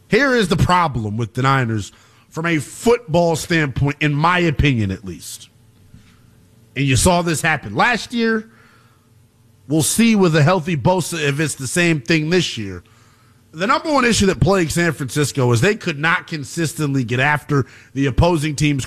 Here is the problem with the Niners from a football standpoint, in my opinion at least. And you saw this happen last year. We'll see with a healthy Bosa if it's the same thing this year. The number one issue that plagued San Francisco is they could not consistently get after the opposing team's